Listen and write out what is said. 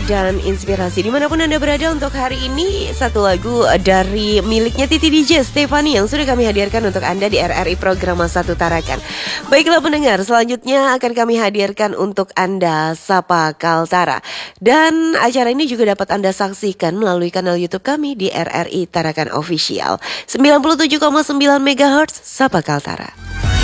dan inspirasi dimanapun Anda berada. Untuk hari ini satu lagu dari miliknya Titi DJ Stefani yang sudah kami hadirkan untuk Anda di RRI Program Satu Tarakan. Baiklah pendengar, selanjutnya akan kami hadirkan untuk Anda Sapa Kaltara. Dan acara ini juga dapat Anda saksikan melalui kanal YouTube kami di RRI Tarakan Official 97,9 MHz Sapa Kaltara.